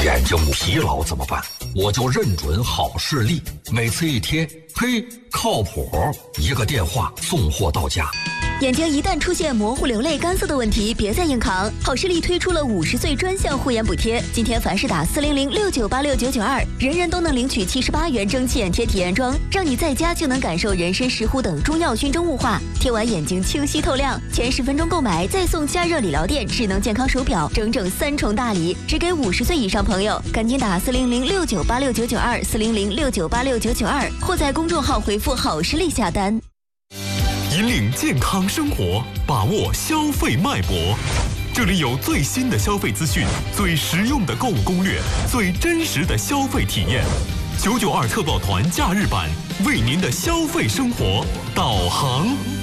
眼睛疲劳怎么办？我就认准好视力，每次一贴，嘿，靠谱，一个电话送货到家。 眼睛一旦出现模糊、流泪、干涩的问题，别再硬扛。好视力推出了50岁专项护眼补贴，今天凡是打40069869992，人人都能领取78元蒸汽眼贴体验装，让你在家就能感受人参、石斛等中药熏蒸雾化，贴完眼睛清晰透亮。前10分钟购买再送加热理疗垫、智能健康手表，整整3重大礼，只给50岁以上朋友。赶紧打400698699240069869992，或在公众号回复好视力下单。 引领健康生活，把握消费脉搏。这里有最新的消费资讯，最实用的购物攻略，最真实的消费体验。992特报团假日版，为您的消费生活导航。